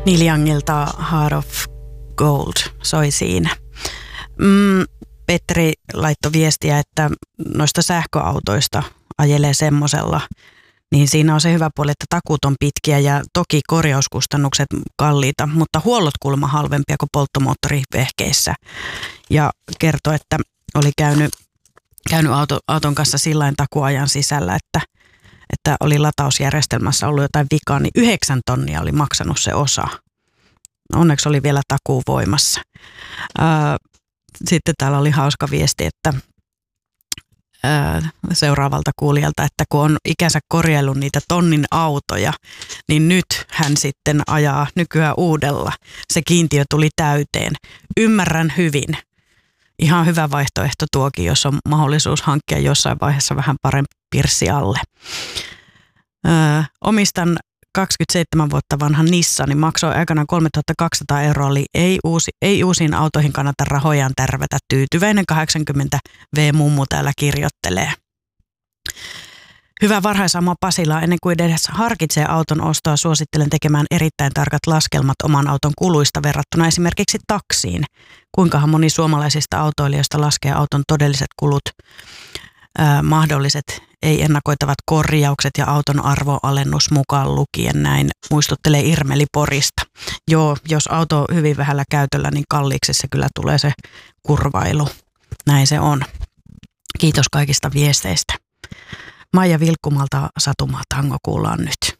Neil Youngilta Heart of Gold soi siinä. Petteri laittoi viestiä, että noista sähköautoista ajelee semmosella, niin siinä on se hyvä puoli, että takuut on pitkiä ja toki korjauskustannukset kalliita, mutta huollot kuulemma halvempia kuin polttomoottorivehkeissä. Ja kertoi, että oli käynyt auton kanssa sillain takuajan sisällä, että oli latausjärjestelmässä ollut jotain vikaa, niin 9 tonnia oli maksanut se osa. Onneksi oli vielä takuu voimassa. Sitten täällä oli hauska viesti, että seuraavalta kuulijalta, että kun on ikänsä korjaillut niitä tonnin autoja, niin nyt hän sitten ajaa nykyään uudella. Se kiintiö tuli täyteen. Ymmärrän hyvin. Ihan hyvä vaihtoehto tuokin, jos on mahdollisuus hankkia jossain vaiheessa vähän parempi pirssi alle. Omistan 27 vuotta vanhan Nissanin, maksoi aikanaan 3200 €, eli ei uusiin autoihin kannata rahojaan tärvätä. Tyytyväinen 80V-mummu täällä kirjoittelee. Hyvää varhaisaamua Pasilaa. Ennen kuin edes harkitsee auton ostoa, suosittelen tekemään erittäin tarkat laskelmat oman auton kuluista verrattuna esimerkiksi taksiin. Kuinkahan moni suomalaisista autoilijoista laskee auton todelliset kulut, mahdolliset ei-ennakoitavat korjaukset ja auton arvoalennus mukaan lukien, näin muistuttelee Irmeli Porista. Joo, jos auto on hyvin vähällä käytöllä, niin kalliiksi se kyllä tulee se kurvailu. Näin se on. Kiitos kaikista viesteistä. Maija Vilkkumalta Satumaa tango kuullaan nyt.